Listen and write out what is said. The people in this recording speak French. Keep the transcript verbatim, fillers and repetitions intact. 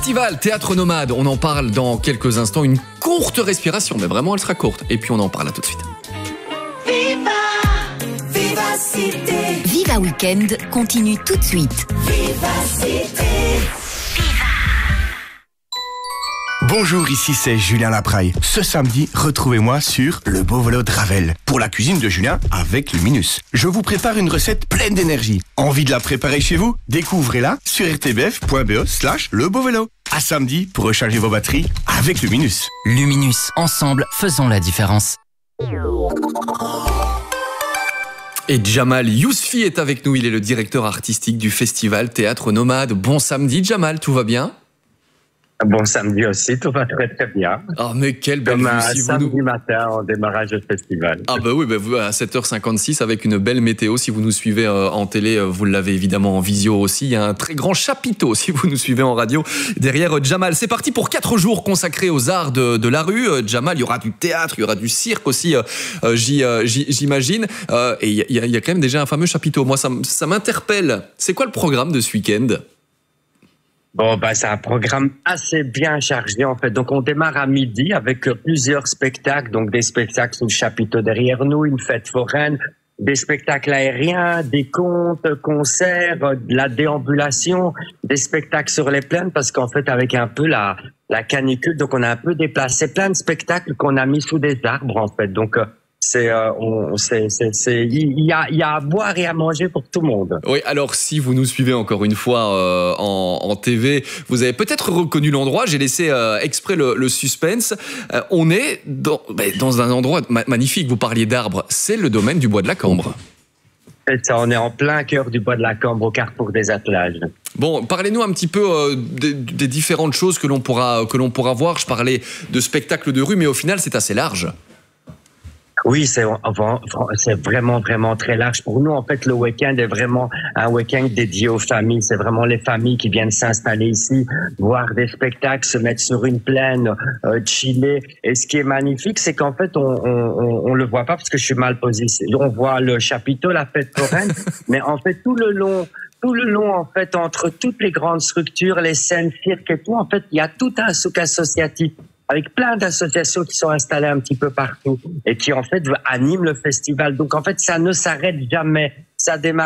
Festival Théâtre Nomade, on en parle dans quelques instants, une courte respiration, mais vraiment elle sera courte. Et puis on en parle là tout de suite. Viva, Vivacité. Viva Weekend continue tout de suite. Vivacité. Bonjour, ici c'est Julien Lapraille. Ce samedi, retrouvez-moi sur Le Beau Vélo de Ravel pour la cuisine de Julien avec Luminus. Je vous prépare une recette pleine d'énergie. Envie de la préparer chez vous? Découvrez-la sur r t b f point b e slash le beau vélo. À samedi pour recharger vos batteries avec Luminus. Luminus, ensemble, faisons la différence. Et Jamal Yousfi est avec nous, il est le directeur artistique du festival Théâtre Nomade. Bon samedi Jamal, tout va bien? Bon samedi aussi, tout va très très bien. Ah mais quelle belle Comme vue, un si vous samedi nous... matin en démarrage de festival. Ah bah oui, bah vous à sept heures cinquante-six avec une belle météo. Si vous nous suivez euh, en télé, euh, vous l'avez évidemment en visio aussi. Il y a un très grand chapiteau si vous nous suivez en radio derrière euh, Jamal. C'est parti pour quatre jours consacrés aux arts de, de la rue. Euh, Jamal, il y aura du théâtre, il y aura du cirque aussi, euh, euh, j'y, euh, j'imagine. Euh, et il y, a, il y a quand même déjà un fameux chapiteau. Moi, ça, ça m'interpelle. C'est quoi le programme de ce week-end ? Bon, bah, c'est un programme assez bien chargé, en fait. Donc, on démarre à midi avec plusieurs spectacles. Donc, des spectacles sous le chapiteau derrière nous, une fête foraine, des spectacles aériens, des contes, concerts, de la déambulation, des spectacles sur les plaines, parce qu'en fait, avec un peu la, la canicule, donc on a un peu déplacé plein de spectacles qu'on a mis sous des arbres, en fait. Donc, c'est, euh, on, c'est, c'est, c'est, il y a, il y a à boire et à manger pour tout le monde. Oui, alors si vous nous suivez encore une fois euh, en, en T V, vous avez peut-être reconnu l'endroit. J'ai laissé euh, exprès le, le suspense. Euh, on est dans, bah, dans un endroit ma- magnifique. Vous parliez d'arbres. C'est le domaine du Bois de la Cambre. C'est ça, on est en plein cœur du Bois de la Cambre, au carrefour des attelages. Bon, parlez-nous un petit peu euh, des, des différentes choses que l'on pourra que l'on pourra voir. Je parlais de spectacles de rue, mais au final, c'est assez large. Oui, c'est, c'est vraiment, vraiment très large. Pour nous, en fait, le week-end est vraiment un week-end dédié aux familles. C'est vraiment les familles qui viennent s'installer ici, voir des spectacles, se mettre sur une plaine, euh, chiller. Et ce qui est magnifique, c'est qu'en fait, on, on, on le voit pas parce que je suis mal positionné. On voit le chapiteau, la fête foraine, mais en fait, tout le long, tout le long, en fait, entre toutes les grandes structures, les scènes, cirques et tout, en fait, il y a tout un souk associatif, avec plein d'associations qui sont installées un petit peu partout et qui, en fait, animent le festival. Donc, en fait, ça ne s'arrête jamais. Ça démarre